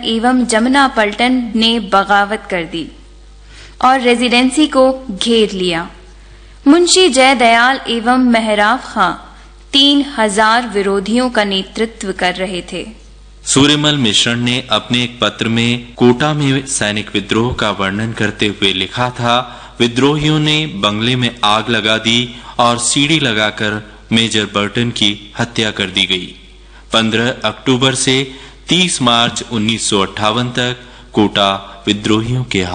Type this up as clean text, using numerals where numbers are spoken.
एवं जमुना पलटन ने बगावत कर दी और रेजिडेंसी को घेर लिया। मुंशी जयदयाल एवं मेहराब खां 3000 विरोधियों का नेतृत्व कर रहे थे। सूर्यमल मिश्रण ने अपने एक पत्र में कोटा में सैनिक विद्रोह का वर्णन करते हुए लिखा था, विद्रोहियों ने बंगले में आग लगा दी और सीढ़ी लगाकर मेजर बर्टन की हत्या कर दी गई। 15 अक्टूबर से 30 मार्च 1958 तक कोटा विद्रोहियों के